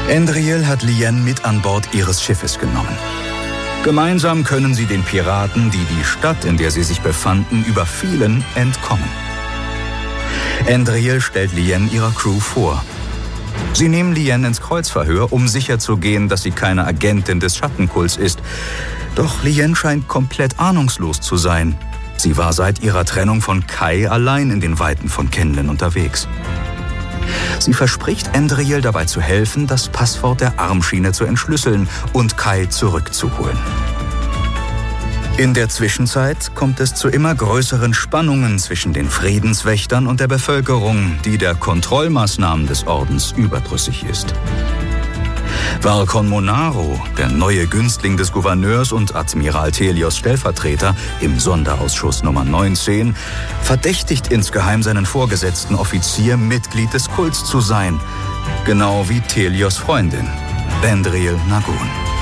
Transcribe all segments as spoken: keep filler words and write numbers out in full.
Endriel hat Lien mit an Bord ihres Schiffes genommen. Gemeinsam können sie den Piraten, die die Stadt, in der sie sich befanden, überfielen, entkommen. Endriel stellt Lien ihrer Crew vor. Sie nehmen Lien ins Kreuzverhör, um sicherzugehen, dass sie keine Agentin des Schattenkults ist. Doch Lien scheint komplett ahnungslos zu sein. Sie war seit ihrer Trennung von Kai allein in den Weiten von Kenlen unterwegs. Sie verspricht Endriel dabei zu helfen, das Passwort der Armschiene zu entschlüsseln und Kai zurückzuholen. In der Zwischenzeit kommt es zu immer größeren Spannungen zwischen den Friedenswächtern und der Bevölkerung, die der Kontrollmaßnahmen des Ordens überdrüssig ist. Varkon Monaro, der neue Günstling des Gouverneurs und Admiral Thelios Stellvertreter im Sonderausschuss Nummer neunzehn, verdächtigt insgeheim seinen vorgesetzten Offizier, Mitglied des Kults zu sein, genau wie Thelios Freundin, Endriel Nagun.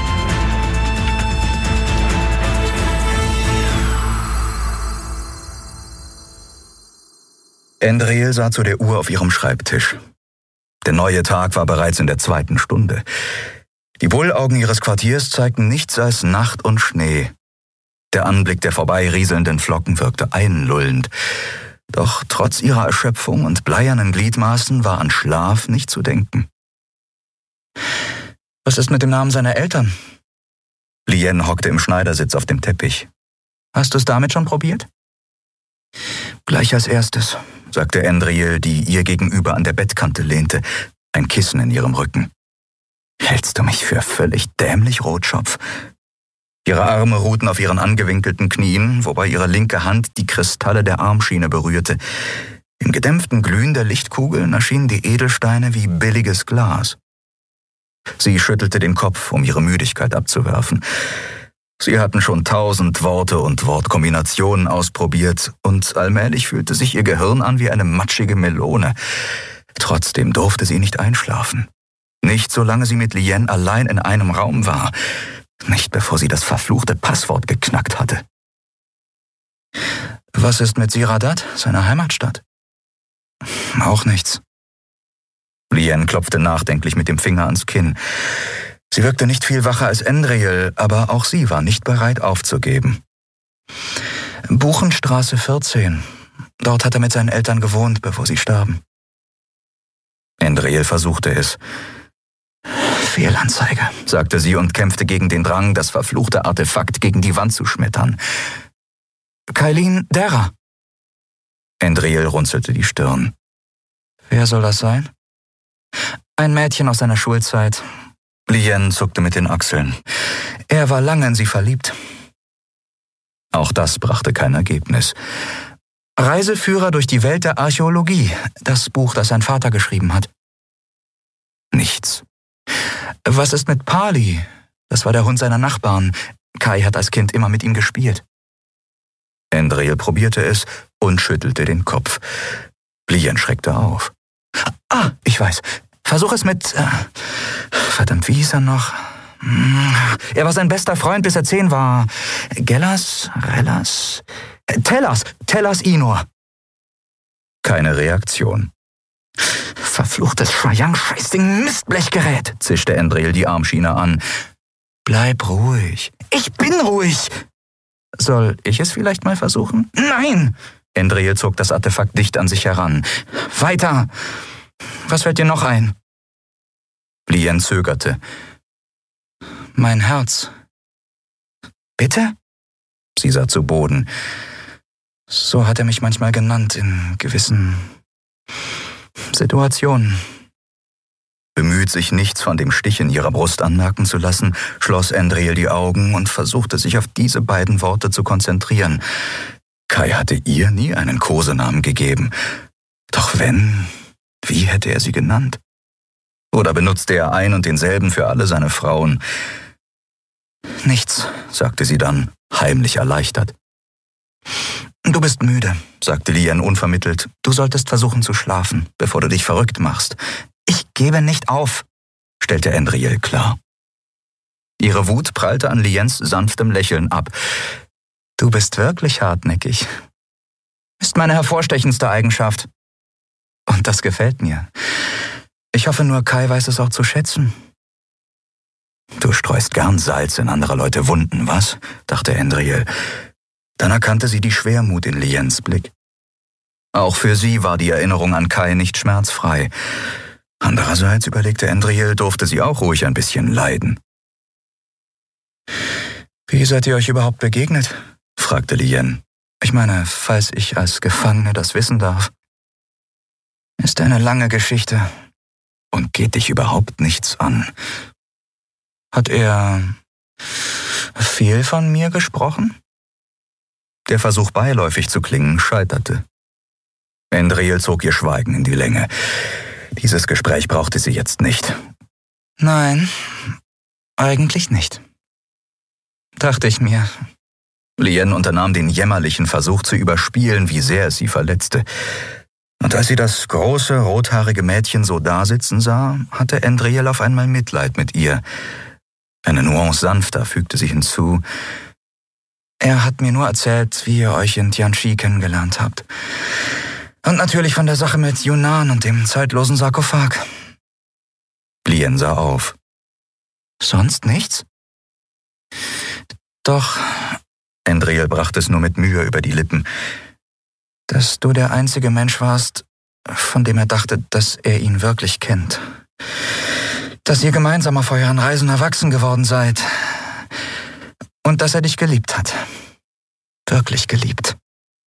Endriel sah zu der Uhr auf ihrem Schreibtisch. Der neue Tag war bereits in der zweiten Stunde. Die Bullaugen ihres Quartiers zeigten nichts als Nacht und Schnee. Der Anblick der vorbeirieselnden Flocken wirkte einlullend. Doch trotz ihrer Erschöpfung und bleiernen Gliedmaßen war an Schlaf nicht zu denken. Was ist mit dem Namen seiner Eltern? Lien hockte im Schneidersitz auf dem Teppich. Hast du es damit schon probiert? Gleich als erstes, sagte Endriel, die ihr gegenüber an der Bettkante lehnte, ein Kissen in ihrem Rücken. Hältst du mich für völlig dämlich, Rotschopf? Ihre Arme ruhten auf ihren angewinkelten Knien, wobei ihre linke Hand die Kristalle der Armschiene berührte. Im gedämpften Glühen der Lichtkugeln erschienen die Edelsteine wie billiges Glas. Sie schüttelte den Kopf, um ihre Müdigkeit abzuwerfen. Sie hatten schon tausend Worte und Wortkombinationen ausprobiert und allmählich fühlte sich ihr Gehirn an wie eine matschige Melone. Trotzdem durfte sie nicht einschlafen. Nicht solange sie mit Lien allein in einem Raum war. Nicht bevor sie das verfluchte Passwort geknackt hatte. Was ist mit Siradat, seiner Heimatstadt? Auch nichts. Lien klopfte nachdenklich mit dem Finger ans Kinn. Sie wirkte nicht viel wacher als Endriel, aber auch sie war nicht bereit aufzugeben. Buchenstraße vierzehn. Dort hat er mit seinen Eltern gewohnt, bevor sie starben. Endriel versuchte es. Fehlanzeige, sagte sie und kämpfte gegen den Drang, das verfluchte Artefakt gegen die Wand zu schmettern. Kailin Dera. Endriel runzelte die Stirn. Wer soll das sein? Ein Mädchen aus seiner Schulzeit. Lien zuckte mit den Achseln. Er war lange in sie verliebt. Auch das brachte kein Ergebnis. Reiseführer durch die Welt der Archäologie, das Buch, das sein Vater geschrieben hat. Nichts. Was ist mit Pali? Das war der Hund seiner Nachbarn. Kai hat als Kind immer mit ihm gespielt. Endriel probierte es und schüttelte den Kopf. Lien schreckte auf. Ah, ich weiß. Versuch es mit... Äh, verdammt, wie hieß er noch? Er war sein bester Freund, bis er zehn war. Gellas? Rellas? Tellas! Tellas Inor. Keine Reaktion. Verfluchtes Schwajang-Scheißding Mistblechgerät, zischte Endriel die Armschiene an. Bleib ruhig. Ich bin ruhig. Soll ich es vielleicht mal versuchen? Nein! Endriel zog das Artefakt dicht an sich heran. Weiter! Was fällt dir noch ein? Lien zögerte. Mein Herz. Bitte? Sie sah zu Boden. So hat er mich manchmal genannt in gewissen Situationen. Bemüht, sich nichts von dem Stich in ihrer Brust anmerken zu lassen, schloss Endriel die Augen und versuchte, sich auf diese beiden Worte zu konzentrieren. Kai hatte ihr nie einen Kosenamen gegeben. Doch wenn, wie hätte er sie genannt? Oder benutzte er ein und denselben für alle seine Frauen? Nichts, sagte sie dann, heimlich erleichtert. Du bist müde, sagte Lien unvermittelt. Du solltest versuchen zu schlafen, bevor du dich verrückt machst. Ich gebe nicht auf, stellte Endriel klar. Ihre Wut prallte an Liens sanftem Lächeln ab. Du bist wirklich hartnäckig. Ist meine hervorstechendste Eigenschaft. Und das gefällt mir. Ich hoffe nur, Kai weiß es auch zu schätzen. streust gern Salz in anderer Leute Wunden, was? Dachte Andriel. Dann erkannte sie die Schwermut in Liens Blick. Auch für sie war die Erinnerung an Kai nicht schmerzfrei. Andererseits, überlegte Andriel, durfte sie auch ruhig ein bisschen leiden. »Wie seid ihr euch überhaupt begegnet?« fragte Lien. »Ich meine, falls ich als Gefangene das wissen darf.« »Ist eine lange Geschichte und geht dich überhaupt nichts an.« »Hat er viel von mir gesprochen?« Der Versuch, beiläufig zu klingen, scheiterte. Andriel zog ihr Schweigen in die Länge. Dieses Gespräch brauchte sie jetzt nicht. »Nein, eigentlich nicht.« »Dachte ich mir.« Lien unternahm den jämmerlichen Versuch zu überspielen, wie sehr es sie verletzte. Und als sie das große, rothaarige Mädchen so dasitzen sah, hatte Andriel auf einmal Mitleid mit ihr. Eine Nuance sanfter fügte sie hinzu. »Er hat mir nur erzählt, wie ihr euch in Tianchi kennengelernt habt. Und natürlich von der Sache mit Yunnan und dem zeitlosen Sarkophag.« Lien sah auf. »Sonst nichts?« »Doch«, Andriel brachte es nur mit Mühe über die Lippen, »dass du der einzige Mensch warst, von dem er dachte, dass er ihn wirklich kennt. Dass ihr gemeinsam auf euren Reisen erwachsen geworden seid. Und dass er dich geliebt hat. Wirklich geliebt.«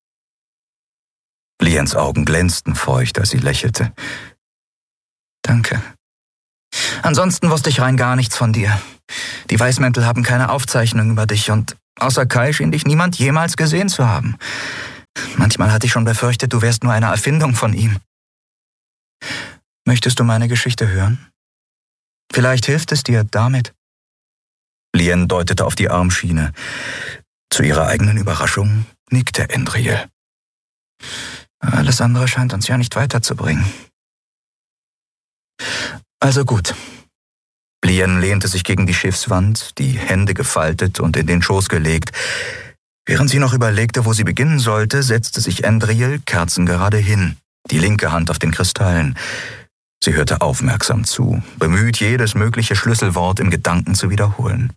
Liens Augen glänzten feucht, als sie lächelte. »Danke. Ansonsten wusste ich rein gar nichts von dir. Die Weißmäntel haben keine Aufzeichnung über dich und außer Kai schien dich niemand jemals gesehen zu haben. Manchmal hatte ich schon befürchtet, du wärst nur eine Erfindung von ihm. Möchtest du meine Geschichte hören? Vielleicht hilft es dir damit.« Lien deutete auf die Armschiene. Zu ihrer eigenen Überraschung nickte Andriel. »Alles andere scheint uns ja nicht weiterzubringen.« »Also gut.« Lien lehnte sich gegen die Schiffswand, die Hände gefaltet und in den Schoß gelegt. Während sie noch überlegte, wo sie beginnen sollte, setzte sich Andriel kerzengerade hin, die linke Hand auf den Kristallen. Sie hörte aufmerksam zu, bemüht, jedes mögliche Schlüsselwort im Gedanken zu wiederholen.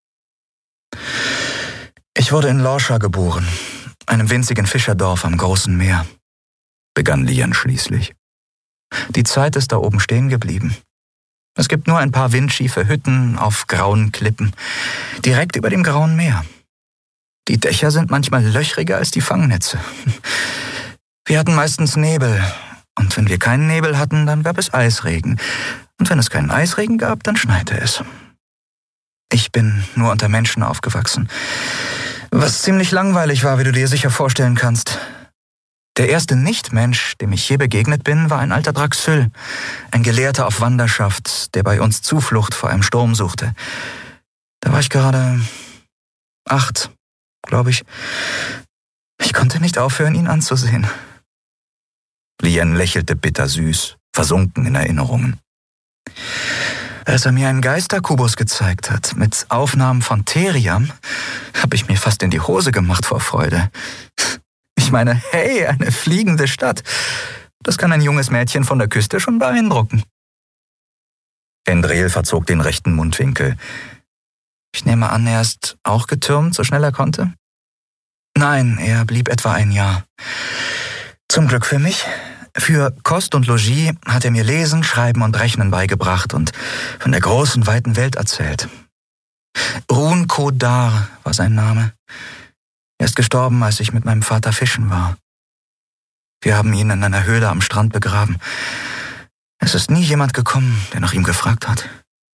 »Ich wurde in Lorsha geboren, einem winzigen Fischerdorf am großen Meer«, begann Lien schließlich. »Die Zeit ist da oben stehen geblieben. Es gibt nur ein paar windschiefe Hütten auf grauen Klippen, direkt über dem grauen Meer. Die Dächer sind manchmal löchriger als die Fangnetze. Wir hatten meistens Nebel, und wenn wir keinen Nebel hatten, dann gab es Eisregen. Und wenn es keinen Eisregen gab, dann schneite es. Ich bin nur unter Menschen aufgewachsen, was ziemlich langweilig war, wie du dir sicher vorstellen kannst. Der erste Nicht-Mensch, dem ich je begegnet bin, war ein alter Draxyl, ein Gelehrter auf Wanderschaft, der bei uns Zuflucht vor einem Sturm suchte. Da war ich gerade acht, glaube ich. Ich konnte nicht aufhören, ihn anzusehen.« Lien lächelte bittersüß, versunken in Erinnerungen. Als er mir einen Geisterkubus gezeigt hat, mit Aufnahmen von Theriam, habe ich mir fast in die Hose gemacht vor Freude. Ich meine, hey, eine fliegende Stadt. Das kann ein junges Mädchen von der Küste schon beeindrucken. Andriel verzog den rechten Mundwinkel. Ich nehme an, er ist auch getürmt, so schnell er konnte? Nein, er blieb etwa ein Jahr. Zum Glück für mich. Für Kost und Logis hat er mir Lesen, Schreiben und Rechnen beigebracht und von der großen, weiten Welt erzählt. Run Kodar war sein Name. Er ist gestorben, als ich mit meinem Vater fischen war. Wir haben ihn in einer Höhle am Strand begraben. Es ist nie jemand gekommen, der nach ihm gefragt hat.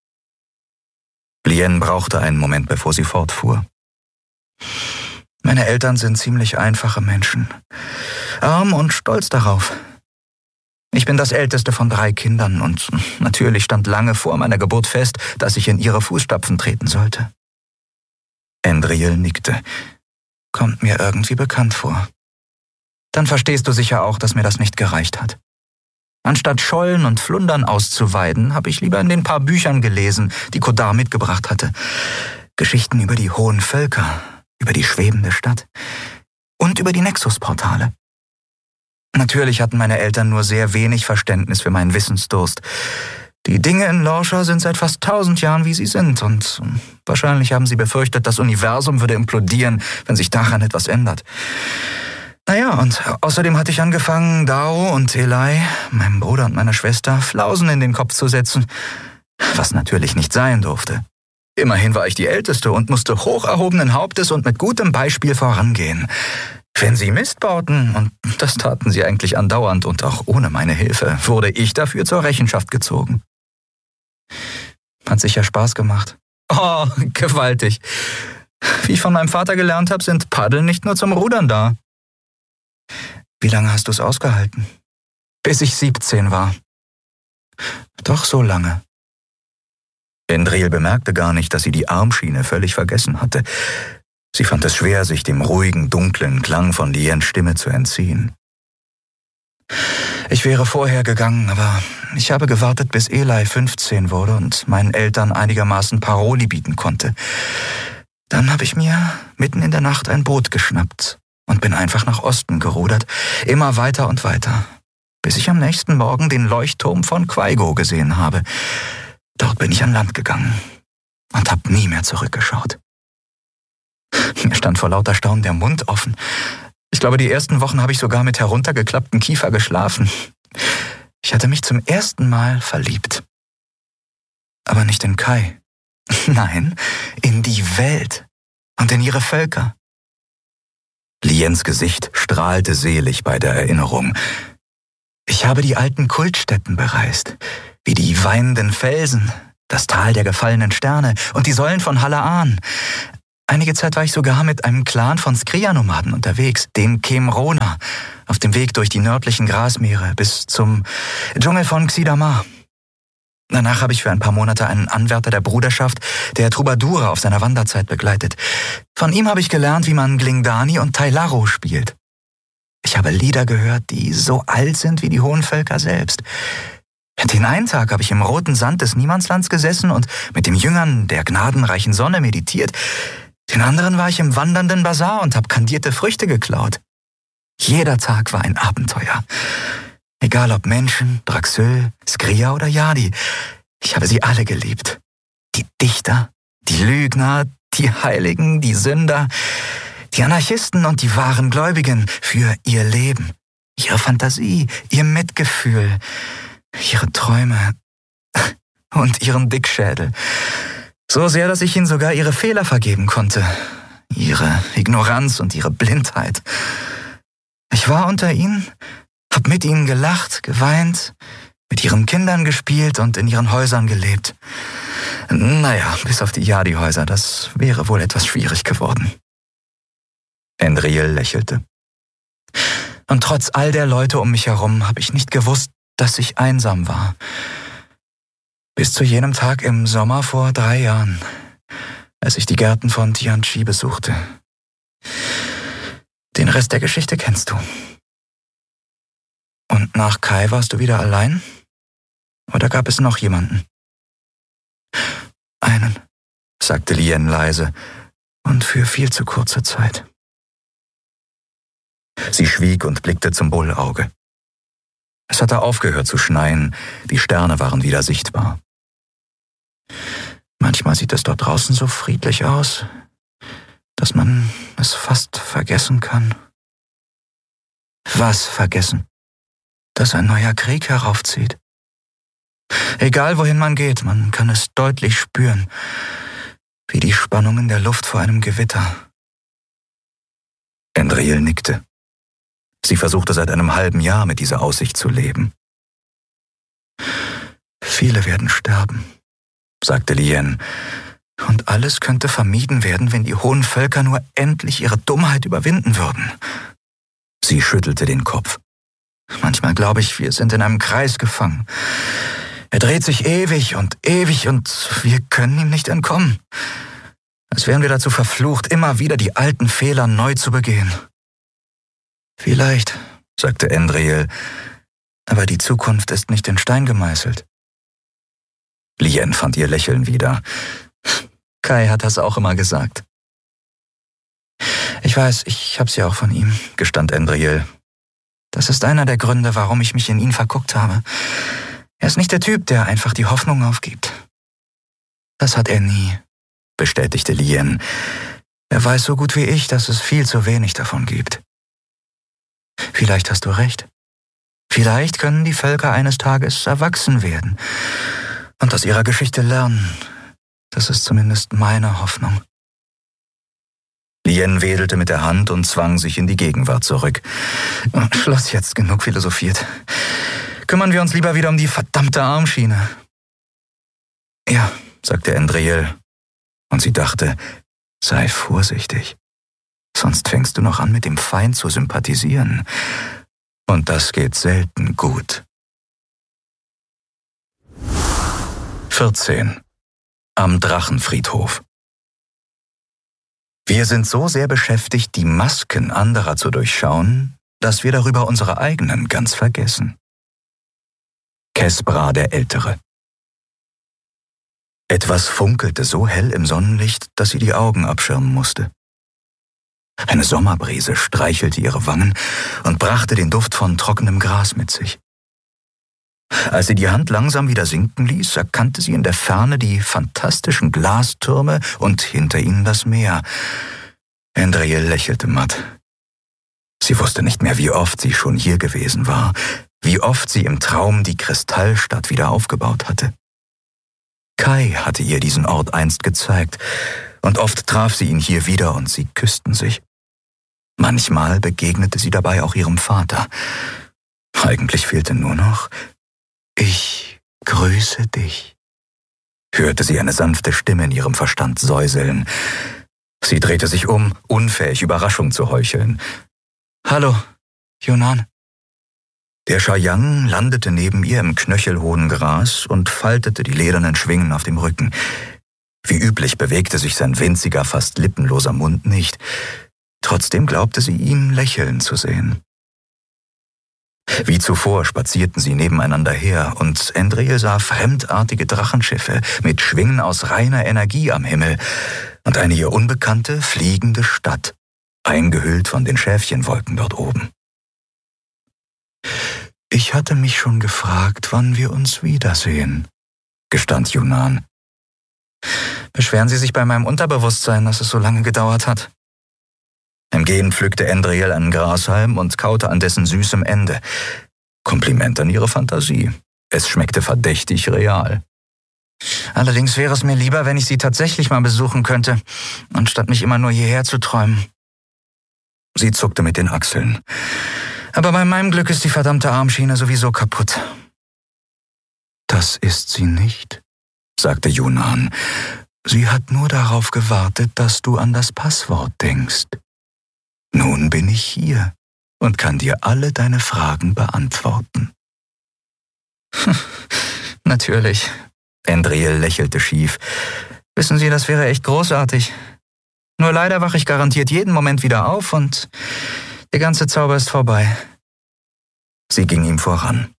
Lien brauchte einen Moment, bevor sie fortfuhr. Meine Eltern sind ziemlich einfache Menschen, arm und stolz darauf. Ich bin das älteste von drei Kindern und natürlich stand lange vor meiner Geburt fest, dass ich in ihre Fußstapfen treten sollte. Andriel nickte. Kommt mir irgendwie bekannt vor. Dann verstehst du sicher auch, dass mir das nicht gereicht hat. Anstatt Schollen und Flundern auszuweiden, habe ich lieber in den paar Büchern gelesen, die Kodar mitgebracht hatte. Geschichten über die hohen Völker, über die schwebende Stadt und über die Nexus-Portale. Natürlich hatten meine Eltern nur sehr wenig Verständnis für meinen Wissensdurst. Die Dinge in Lorsha sind seit fast tausend Jahren, wie sie sind, und wahrscheinlich haben sie befürchtet, das Universum würde implodieren, wenn sich daran etwas ändert. Naja, und außerdem hatte ich angefangen, Dao und Eli, meinem Bruder und meiner Schwester, Flausen in den Kopf zu setzen, was natürlich nicht sein durfte. Immerhin war ich die Älteste und musste hoch erhobenen Hauptes und mit gutem Beispiel vorangehen. Wenn sie Mist bauten, und das taten sie eigentlich andauernd und auch ohne meine Hilfe, wurde ich dafür zur Rechenschaft gezogen. Hat sicher Spaß gemacht. Oh, gewaltig. Wie ich von meinem Vater gelernt habe, sind Paddeln nicht nur zum Rudern da. Wie lange hast du es ausgehalten? Bis ich siebzehn war. Doch so lange. Endril bemerkte gar nicht, dass sie die Armschiene völlig vergessen hatte. Sie fand es schwer, sich dem ruhigen, dunklen Klang von Liens Stimme zu entziehen. Ich wäre vorher gegangen, aber ich habe gewartet, bis Eli fünfzehn wurde und meinen Eltern einigermaßen Paroli bieten konnte. Dann habe ich mir mitten in der Nacht ein Boot geschnappt und bin einfach nach Osten gerudert, immer weiter und weiter, bis ich am nächsten Morgen den Leuchtturm von Quaigo gesehen habe. Dort bin ich an Land gegangen und habe nie mehr zurückgeschaut. Mir stand vor lauter Staunen der Mund offen. Ich glaube, die ersten Wochen habe ich sogar mit heruntergeklapptem Kiefer geschlafen. Ich hatte mich zum ersten Mal verliebt. Aber nicht in Kai. Nein, in die Welt und in ihre Völker. Liens Gesicht strahlte selig bei der Erinnerung. Ich habe die alten Kultstätten bereist, wie die weinenden Felsen, das Tal der gefallenen Sterne und die Säulen von Halaan. Einige Zeit war ich sogar mit einem Clan von Skria-Nomaden unterwegs, den Kemrona, auf dem Weg durch die nördlichen Grasmeere bis zum Dschungel von Xidamar. Danach habe ich für ein paar Monate einen Anwärter der Bruderschaft, der Troubadoure auf seiner Wanderzeit begleitet. Von ihm habe ich gelernt, wie man Glingdani und Tailaro spielt. Ich habe Lieder gehört, die so alt sind wie die hohen Völker selbst. Den einen Tag habe ich im roten Sand des Niemandslands gesessen und mit den Jüngern der gnadenreichen Sonne meditiert. Den anderen war ich im wandernden Bazar und habe kandierte Früchte geklaut. Jeder Tag war ein Abenteuer. Egal ob Menschen, Draxül, Skria oder Yadi. Ich habe sie alle geliebt. Die Dichter, die Lügner, die Heiligen, die Sünder, die Anarchisten und die wahren Gläubigen für ihr Leben, ihre Fantasie, ihr Mitgefühl, ihre Träume und ihren Dickschädel. So sehr, dass ich ihnen sogar ihre Fehler vergeben konnte. Ihre Ignoranz und ihre Blindheit. Ich war unter ihnen, hab mit ihnen gelacht, geweint, mit ihren Kindern gespielt und in ihren Häusern gelebt. Naja, bis auf die Yadi-Häuser, das wäre wohl etwas schwierig geworden. Endril lächelte. Und trotz all der Leute um mich herum habe ich nicht gewusst, dass ich einsam war. Bis zu jenem Tag im Sommer vor drei Jahren, als ich die Gärten von Tianchi besuchte. Den Rest der Geschichte kennst du. Und nach Kai warst du wieder allein? Oder gab es noch jemanden? Einen, sagte Lien leise, und für viel zu kurze Zeit. Sie schwieg und blickte zum Bullauge. Es hatte aufgehört zu schneien, die Sterne waren wieder sichtbar. Manchmal sieht es dort draußen so friedlich aus, dass man es fast vergessen kann. Was vergessen? Dass ein neuer Krieg heraufzieht. Egal wohin man geht, man kann es deutlich spüren, wie die Spannung in der Luft vor einem Gewitter. Endril nickte. Sie versuchte seit einem halben Jahr mit dieser Aussicht zu leben. Viele werden sterben, sagte Lien, und alles könnte vermieden werden, wenn die hohen Völker nur endlich ihre Dummheit überwinden würden. Sie schüttelte den Kopf. Manchmal glaube ich, wir sind in einem Kreis gefangen. Er dreht sich ewig und ewig und wir können ihm nicht entkommen. Als wären wir dazu verflucht, immer wieder die alten Fehler neu zu begehen. Vielleicht, sagte Endril, aber die Zukunft ist nicht in Stein gemeißelt. Lien fand ihr Lächeln wieder. Kai hat das auch immer gesagt. Ich weiß, ich hab's ja auch von ihm, gestand Endril. Das ist einer der Gründe, warum ich mich in ihn verguckt habe. Er ist nicht der Typ, der einfach die Hoffnung aufgibt. Das hat er nie, bestätigte Lien. Er weiß so gut wie ich, dass es viel zu wenig davon gibt. Vielleicht hast du recht. Vielleicht können die Völker eines Tages erwachsen werden und aus ihrer Geschichte lernen. Das ist zumindest meine Hoffnung. Lien wedelte mit der Hand und zwang sich in die Gegenwart zurück. Schluss jetzt, genug philosophiert. Kümmern wir uns lieber wieder um die verdammte Armschiene. Ja, sagte Endriel, und sie dachte, sei vorsichtig, sonst fängst du noch an, mit dem Feind zu sympathisieren. Und das geht selten gut. vierzehn. Am Drachenfriedhof. Wir sind so sehr beschäftigt, die Masken anderer zu durchschauen, dass wir darüber unsere eigenen ganz vergessen. Kespra der Ältere. Etwas funkelte so hell im Sonnenlicht, dass sie die Augen abschirmen musste. Eine Sommerbrise streichelte ihre Wangen und brachte den Duft von trockenem Gras mit sich. Als sie die Hand langsam wieder sinken ließ, erkannte sie in der Ferne die fantastischen Glastürme und hinter ihnen das Meer. Endriel lächelte matt. Sie wusste nicht mehr, wie oft sie schon hier gewesen war, wie oft sie im Traum die Kristallstadt wieder aufgebaut hatte. Kai hatte ihr diesen Ort einst gezeigt, und oft traf sie ihn hier wieder und sie küssten sich. Manchmal begegnete sie dabei auch ihrem Vater. Eigentlich fehlte nur noch: Ich grüße dich, hörte sie eine sanfte Stimme in ihrem Verstand säuseln. Sie drehte sich um, unfähig, Überraschung zu heucheln. »Hallo, Yunan.« Der Shayang landete neben ihr im knöchelhohen Gras und faltete die ledernen Schwingen auf dem Rücken. Wie üblich bewegte sich sein winziger, fast lippenloser Mund nicht. Trotzdem glaubte sie, ihn lächeln zu sehen. Wie zuvor spazierten sie nebeneinander her, und Endriel sah fremdartige Drachenschiffe mit Schwingen aus reiner Energie am Himmel und eine ihr unbekannte, fliegende Stadt, eingehüllt von den Schäfchenwolken dort oben. »Ich hatte mich schon gefragt, wann wir uns wiedersehen«, gestand Yunan. »Beschweren Sie sich bei meinem Unterbewusstsein, dass es so lange gedauert hat?« Im Gehen pflückte Endriel einen Grashalm und kaute an dessen süßem Ende. Kompliment an ihre Fantasie. Es schmeckte verdächtig real. »Allerdings wäre es mir lieber, wenn ich Sie tatsächlich mal besuchen könnte, anstatt mich immer nur hierher zu träumen.« Sie zuckte mit den Achseln. »Aber bei meinem Glück ist die verdammte Armschiene sowieso kaputt.« »Das ist sie nicht«, sagte Yunan. »Sie hat nur darauf gewartet, dass du an das Passwort denkst. Nun bin ich hier und kann dir alle deine Fragen beantworten.« »Natürlich.« Endriel lächelte schief. »Wissen Sie, das wäre echt großartig. Nur leider wache ich garantiert jeden Moment wieder auf und der ganze Zauber ist vorbei.« Sie ging ihm voran.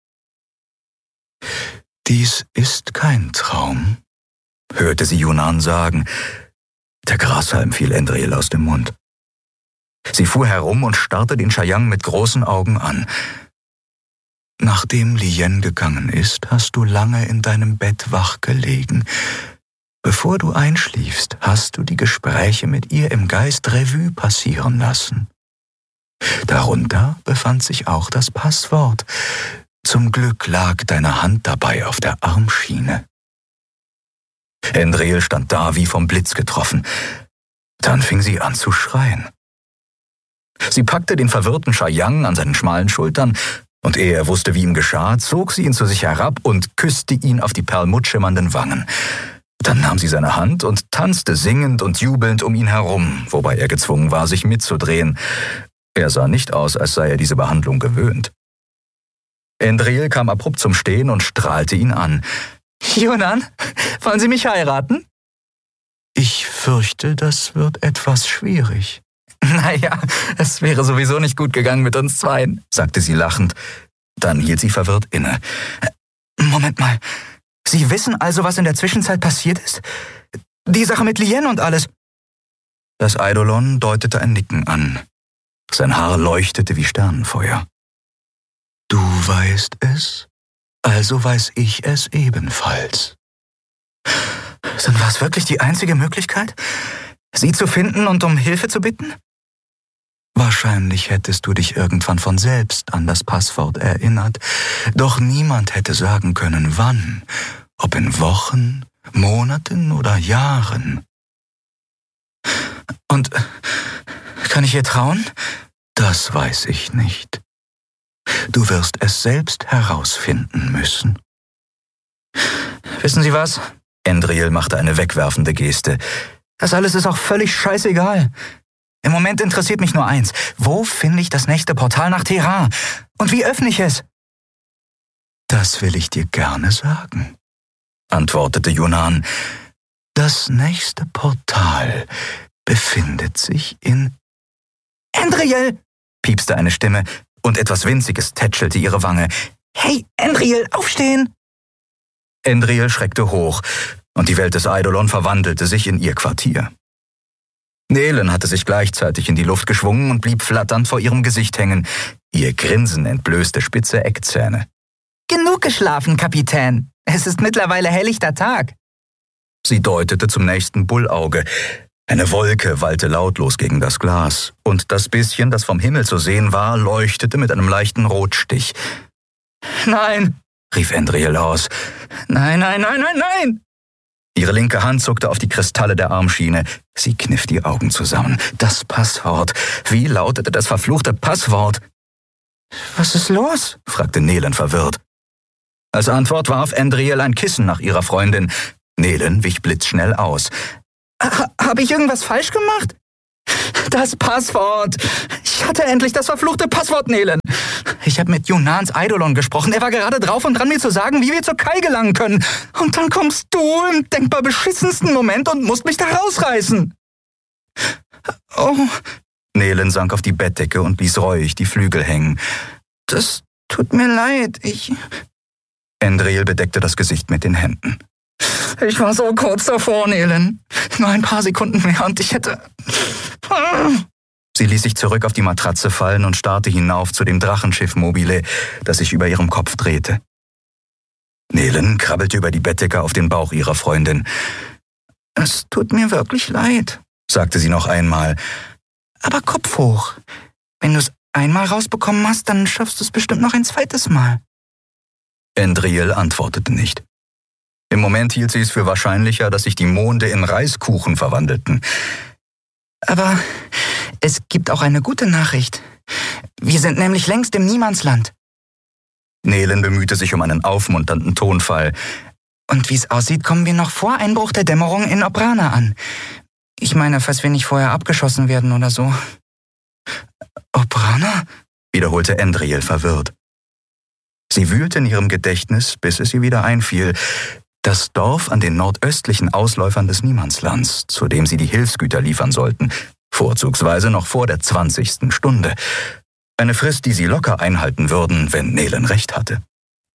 »Dies ist kein Traum«, hörte sie Yunan sagen. Der Grashalm fiel Endriel aus dem Mund. Sie fuhr herum und starrte den Shayang mit großen Augen an. »Nachdem Lien gegangen ist, hast du lange in deinem Bett wach gelegen. Bevor du einschliefst, hast du die Gespräche mit ihr im Geist Revue passieren lassen. Darunter befand sich auch das Passwort. Zum Glück lag deine Hand dabei auf der Armschiene.« Endriel stand da wie vom Blitz getroffen. Dann fing sie an zu schreien. Sie packte den verwirrten Shayang an seinen schmalen Schultern, und ehe er wusste, wie ihm geschah, zog sie ihn zu sich herab und küsste ihn auf die perlmuttschimmernden Wangen. Dann nahm sie seine Hand und tanzte singend und jubelnd um ihn herum, wobei er gezwungen war, sich mitzudrehen. Er sah nicht aus, als sei er diese Behandlung gewöhnt. Endriel kam abrupt zum Stehen und strahlte ihn an. »Yunan, wollen Sie mich heiraten?« »Ich fürchte, das wird etwas schwierig.« »Naja, es wäre sowieso nicht gut gegangen mit uns zweien«, sagte sie lachend. Dann hielt sie verwirrt inne. »Moment mal, Sie wissen also, was in der Zwischenzeit passiert ist? Die Sache mit Lien und alles?« Das Eidolon deutete ein Nicken an. Sein Haar leuchtete wie Sternenfeuer. »Du weißt es?« Also weiß ich es ebenfalls. Dann war es wirklich die einzige Möglichkeit, sie zu finden und um Hilfe zu bitten? Wahrscheinlich hättest du dich irgendwann von selbst an das Passwort erinnert, doch niemand hätte sagen können, wann, ob in Wochen, Monaten oder Jahren. Und kann ich ihr trauen? Das weiß ich nicht. Du wirst es selbst herausfinden müssen. Wissen Sie was? Endriel machte eine wegwerfende Geste. Das alles ist auch völlig scheißegal. Im Moment interessiert mich nur eins. Wo finde ich das nächste Portal nach Terra? Und wie öffne ich es? Das will ich dir gerne sagen, antwortete Yunan. Das nächste Portal befindet sich in... Endriel! Piepste eine Stimme und etwas Winziges tätschelte ihre Wange. Hey, Endriel, aufstehen! Endriel schreckte hoch und die Welt des Eidolon verwandelte sich in ihr Quartier. Nelen hatte sich gleichzeitig in die Luft geschwungen und blieb flatternd vor ihrem Gesicht hängen. Ihr Grinsen entblößte spitze Eckzähne. Genug geschlafen, Kapitän. Es ist mittlerweile helllichter Tag. Sie deutete zum nächsten Bullauge. Eine Wolke wallte lautlos gegen das Glas, und das bisschen, das vom Himmel zu sehen war, leuchtete mit einem leichten Rotstich. »Nein«, rief Endriel aus. »Nein, nein, nein, nein, nein!« Ihre linke Hand zuckte auf die Kristalle der Armschiene. Sie kniff die Augen zusammen. Das Passwort. Wie lautete das verfluchte Passwort? »Was ist los?« fragte Nelen verwirrt. Als Antwort warf Endriel ein Kissen nach ihrer Freundin. Nelen wich blitzschnell aus. Ha- Habe ich irgendwas falsch gemacht? Das Passwort. Ich hatte endlich das verfluchte Passwort, Nelen. Ich habe mit Yunans Eidolon gesprochen. Er war gerade drauf und dran, mir zu sagen, wie wir zu Kai gelangen können. Und dann kommst du im denkbar beschissensten Moment und musst mich da rausreißen. Oh. Nelen sank auf die Bettdecke und ließ reuig die Flügel hängen. Das tut mir leid. Ich... Endriel bedeckte das Gesicht mit den Händen. Ich war so kurz davor, Nelen. Nur ein paar Sekunden mehr und ich hätte... Sie ließ sich zurück auf die Matratze fallen und starrte hinauf zu dem Drachenschiff Mobile, das sich über ihrem Kopf drehte. Nelen krabbelte über die Bettdecke auf den Bauch ihrer Freundin. Es tut mir wirklich leid, sagte sie noch einmal. Aber Kopf hoch. Wenn du es einmal rausbekommen hast, dann schaffst du es bestimmt noch ein zweites Mal. Endriel antwortete nicht. Im Moment hielt sie es für wahrscheinlicher, dass sich die Monde in Reiskuchen verwandelten. Aber es gibt auch eine gute Nachricht. Wir sind nämlich längst im Niemandsland. Nelen bemühte sich um einen aufmunternden Tonfall. Und wie es aussieht, kommen wir noch vor Einbruch der Dämmerung in Obrana an. Ich meine, falls wir nicht vorher abgeschossen werden oder so. Obrana? Wiederholte Endriel verwirrt. Sie wühlte in ihrem Gedächtnis, bis es ihr wieder einfiel. Das Dorf an den nordöstlichen Ausläufern des Niemandslands, zu dem sie die Hilfsgüter liefern sollten, vorzugsweise noch vor der zwanzigsten Stunde. Eine Frist, die sie locker einhalten würden, wenn Nelen recht hatte.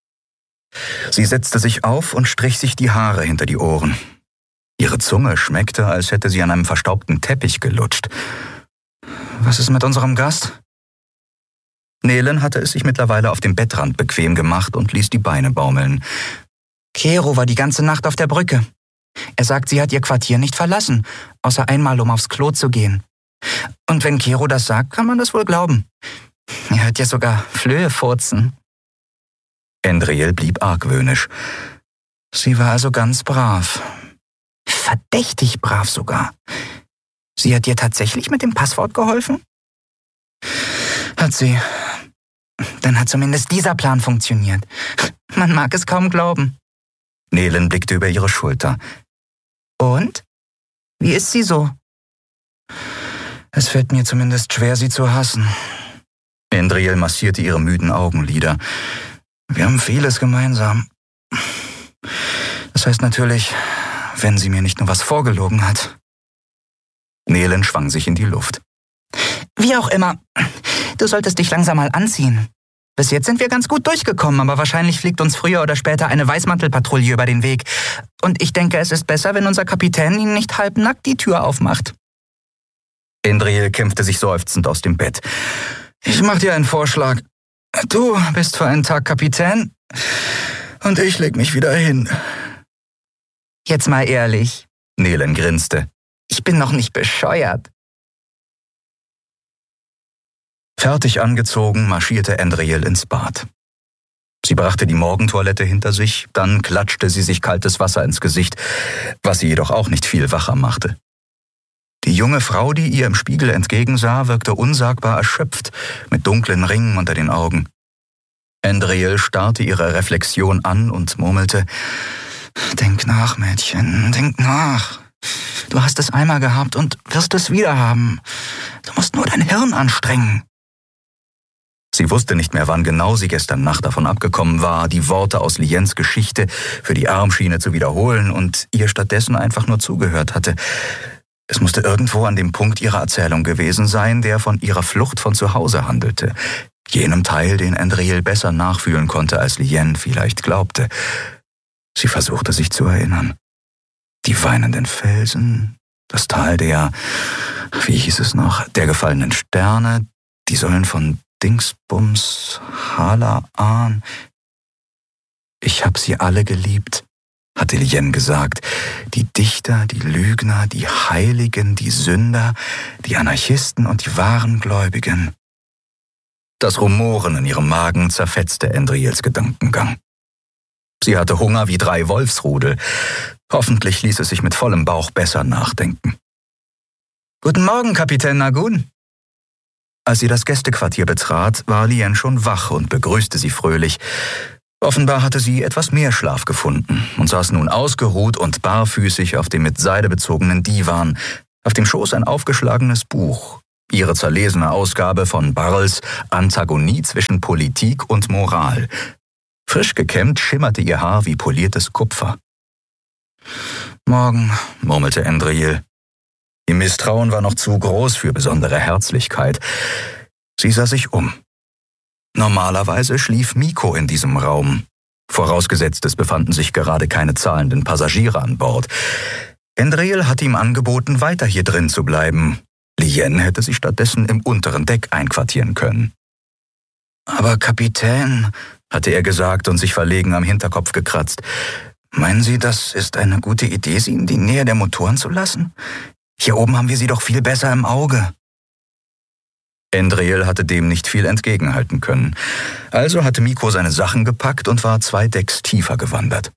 Sie setzte sich auf und strich sich die Haare hinter die Ohren. Ihre Zunge schmeckte, als hätte sie an einem verstaubten Teppich gelutscht. Was ist mit unserem Gast? Nelen hatte es sich mittlerweile auf dem Bettrand bequem gemacht und ließ die Beine baumeln. Kero war die ganze Nacht auf der Brücke. Er sagt, sie hat ihr Quartier nicht verlassen, außer einmal, um aufs Klo zu gehen. Und wenn Kero das sagt, kann man das wohl glauben. Er hört ja sogar Flöhe furzen. Endriel blieb argwöhnisch. Sie war also ganz brav. Verdächtig brav sogar. Sie hat dir tatsächlich mit dem Passwort geholfen? Hat sie. Dann hat zumindest dieser Plan funktioniert. Man mag es kaum glauben. Nelen blickte über ihre Schulter. Und? Wie ist sie so? Es fällt mir zumindest schwer, sie zu hassen. Endriel massierte ihre müden Augenlider. Wir haben vieles gemeinsam. Das heißt natürlich, wenn sie mir nicht nur was vorgelogen hat. Nelen schwang sich in die Luft. Wie auch immer, du solltest dich langsam mal anziehen. Bis jetzt sind wir ganz gut durchgekommen, aber wahrscheinlich fliegt uns früher oder später eine Weißmantelpatrouille über den Weg. Und ich denke, es ist besser, wenn unser Kapitän Ihnen nicht halbnackt die Tür aufmacht. Endriel kämpfte sich seufzend aus dem Bett. Ich mach dir einen Vorschlag. Du bist für einen Tag Kapitän. Und ich leg mich wieder hin. Jetzt mal ehrlich. Nelen grinste. Ich bin noch nicht bescheuert. Fertig angezogen marschierte Andriel ins Bad. Sie brachte die Morgentoilette hinter sich, dann klatschte sie sich kaltes Wasser ins Gesicht, was sie jedoch auch nicht viel wacher machte. Die junge Frau, die ihr im Spiegel entgegensah, wirkte unsagbar erschöpft, mit dunklen Ringen unter den Augen. Andriel starrte ihre Reflexion an und murmelte, »Denk nach, Mädchen, denk nach. Du hast es einmal gehabt und wirst es wieder haben. Du musst nur dein Hirn anstrengen.« Sie wusste nicht mehr, wann genau sie gestern Nacht davon abgekommen war, die Worte aus Liens Geschichte für die Armschiene zu wiederholen und ihr stattdessen einfach nur zugehört hatte. Es musste irgendwo an dem Punkt ihrer Erzählung gewesen sein, der von ihrer Flucht von zu Hause handelte. Jenem Teil, den Andriel besser nachfühlen konnte, als Lien vielleicht glaubte. Sie versuchte sich zu erinnern. Die weinenden Felsen, das Tal der, wie hieß es noch, der gefallenen Sterne, die Säulen von Dingsbums, Halaan. Ich hab sie alle geliebt, hatte Lien gesagt. Die Dichter, die Lügner, die Heiligen, die Sünder, die Anarchisten und die wahren Gläubigen. Das Rumoren in ihrem Magen zerfetzte Andriels Gedankengang. Sie hatte Hunger wie drei Wolfsrudel. Hoffentlich ließ es sich mit vollem Bauch besser nachdenken. »Guten Morgen, Kapitän Nagun.« Als sie das Gästequartier betrat, war Lien schon wach und begrüßte sie fröhlich. Offenbar hatte sie etwas mehr Schlaf gefunden und saß nun ausgeruht und barfüßig auf dem mit Seide bezogenen Divan, auf dem Schoß ein aufgeschlagenes Buch, ihre zerlesene Ausgabe von Barrels Antagonie zwischen Politik und Moral. Frisch gekämmt schimmerte ihr Haar wie poliertes Kupfer. »Morgen«, murmelte Andriel. Ihr Misstrauen war noch zu groß für besondere Herzlichkeit. Sie sah sich um. Normalerweise schlief Miko in diesem Raum. Vorausgesetzt, es befanden sich gerade keine zahlenden Passagiere an Bord. Andriel hatte ihm angeboten, weiter hier drin zu bleiben. Lien hätte sich stattdessen im unteren Deck einquartieren können. »Aber Kapitän«, hatte er gesagt und sich verlegen am Hinterkopf gekratzt, »meinen Sie, das ist eine gute Idee, Sie in die Nähe der Motoren zu lassen? Hier oben haben wir sie doch viel besser im Auge.« Andriel hatte dem nicht viel entgegenhalten können. Also hatte Miko seine Sachen gepackt und war zwei Decks tiefer gewandert.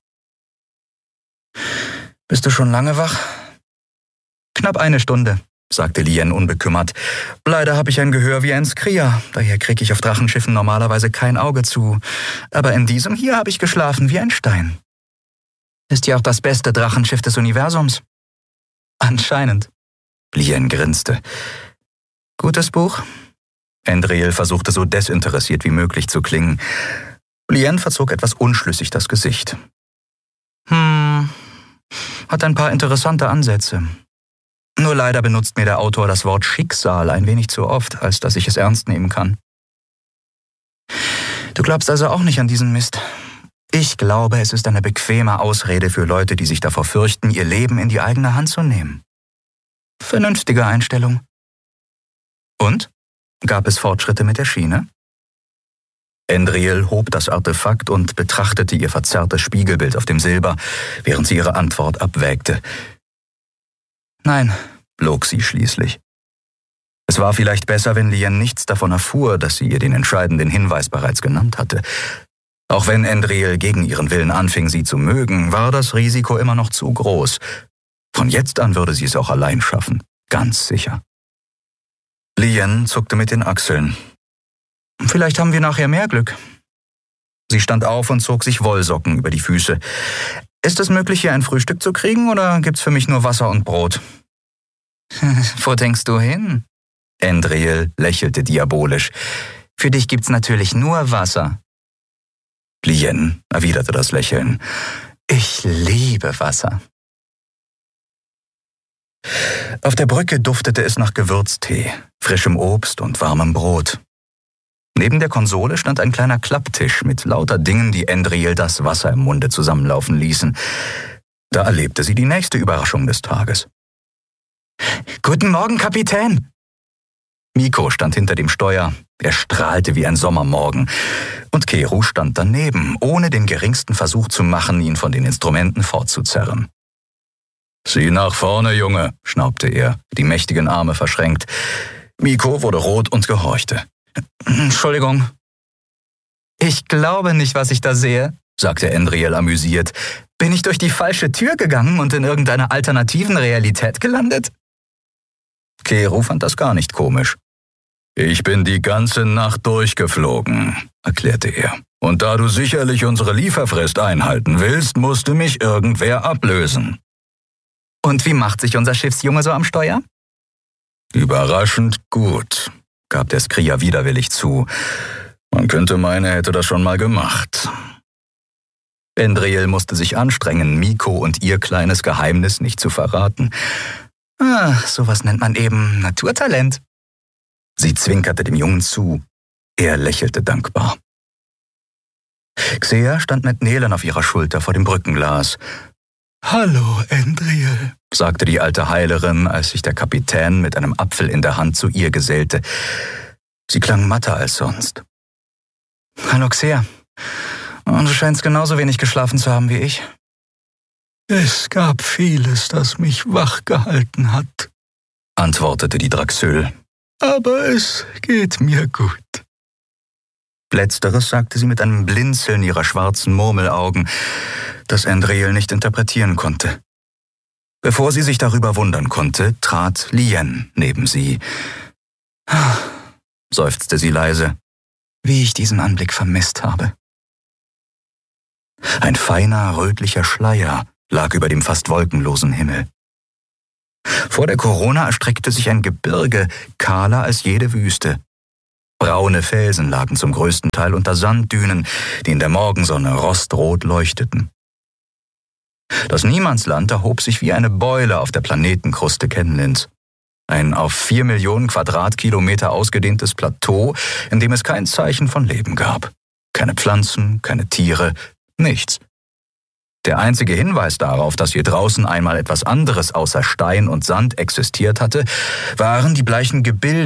»Bist du schon lange wach?« »Knapp eine Stunde«, sagte Lien unbekümmert. »Leider habe ich ein Gehör wie ein Skria, daher kriege ich auf Drachenschiffen normalerweise kein Auge zu. Aber in diesem hier habe ich geschlafen wie ein Stein.« »Ist ja auch das beste Drachenschiff des Universums.« »Anscheinend.« Lien grinste. »Gutes Buch?« Andriel versuchte so desinteressiert wie möglich zu klingen. Lien verzog etwas unschlüssig das Gesicht. »Hm, hat ein paar interessante Ansätze. Nur leider benutzt mir der Autor das Wort Schicksal ein wenig zu oft, als dass ich es ernst nehmen kann.« »Du glaubst also auch nicht an diesen Mist?« »Ich glaube, es ist eine bequeme Ausrede für Leute, die sich davor fürchten, ihr Leben in die eigene Hand zu nehmen.« »Vernünftige Einstellung.« »Und? Gab es Fortschritte mit der Schiene?« Andriel hob das Artefakt und betrachtete ihr verzerrtes Spiegelbild auf dem Silber, während sie ihre Antwort abwägte. »Nein«, log sie schließlich. Es war vielleicht besser, wenn Lien nichts davon erfuhr, dass sie ihr den entscheidenden Hinweis bereits genannt hatte. Auch wenn Andriel gegen ihren Willen anfing, sie zu mögen, war das Risiko immer noch zu groß. Von jetzt an würde sie es auch allein schaffen, ganz sicher. Lien zuckte mit den Achseln. »Vielleicht haben wir nachher mehr Glück.« Sie stand auf und zog sich Wollsocken über die Füße. »Ist es möglich, hier ein Frühstück zu kriegen, oder gibt's für mich nur Wasser und Brot?« »Wo denkst du hin?« Andriel lächelte diabolisch. »Für dich gibt's natürlich nur Wasser.« Lien erwiderte das Lächeln. »Ich liebe Wasser.« Auf der Brücke duftete es nach Gewürztee, frischem Obst und warmem Brot. Neben der Konsole stand ein kleiner Klapptisch mit lauter Dingen, die Andriel das Wasser im Munde zusammenlaufen ließen. Da erlebte sie die nächste Überraschung des Tages. »Guten Morgen, Kapitän!« Mikko stand hinter dem Steuer, er strahlte wie ein Sommermorgen, und Keru stand daneben, ohne den geringsten Versuch zu machen, ihn von den Instrumenten fortzuzerren. »Sieh nach vorne, Junge«, schnaubte er, die mächtigen Arme verschränkt. Mikko wurde rot und gehorchte. »Entschuldigung.« »Ich glaube nicht, was ich da sehe«, sagte Andriel amüsiert. »Bin ich durch die falsche Tür gegangen und in irgendeiner alternativen Realität gelandet?« Keru fand das gar nicht komisch. »Ich bin die ganze Nacht durchgeflogen«, erklärte er. »Und da du sicherlich unsere Lieferfrist einhalten willst, musste mich irgendwer ablösen.« »Und wie macht sich unser Schiffsjunge so am Steuer?« »Überraschend gut«, gab der Skrier widerwillig zu. »Man könnte meinen, er hätte das schon mal gemacht.« Andriel musste sich anstrengen, Mikko und ihr kleines Geheimnis nicht zu verraten. »Ah, sowas nennt man eben Naturtalent.« Sie zwinkerte dem Jungen zu. Er lächelte dankbar. Xea stand mit Nelen auf ihrer Schulter vor dem Brückenglas. »Hallo, Andriel«, sagte die alte Heilerin, als sich der Kapitän mit einem Apfel in der Hand zu ihr gesellte. Sie klang matter als sonst. »Hallo, Xea. Und du scheinst genauso wenig geschlafen zu haben wie ich.« »Es gab vieles, das mich wach gehalten hat«, antwortete die Draxül. »Aber es geht mir gut.« Letzteres sagte sie mit einem Blinzeln ihrer schwarzen Murmelaugen, das Andriel nicht interpretieren konnte. Bevor sie sich darüber wundern konnte, trat Lien neben sie. »Ah«, seufzte sie leise, »wie ich diesen Anblick vermisst habe.« Ein feiner, rötlicher Schleier lag über dem fast wolkenlosen Himmel. Vor der Korona erstreckte sich ein Gebirge, kahler als jede Wüste. Braune Felsen lagen zum größten Teil unter Sanddünen, die in der Morgensonne rostrot leuchteten. Das Niemandsland erhob sich wie eine Beule auf der Planetenkruste Kenlins. Ein auf vier Millionen Quadratkilometer ausgedehntes Plateau, in dem es kein Zeichen von Leben gab. Keine Pflanzen, keine Tiere, nichts. Der einzige Hinweis darauf, dass hier draußen einmal etwas anderes außer Stein und Sand existiert hatte, waren die bleichen Gebilde,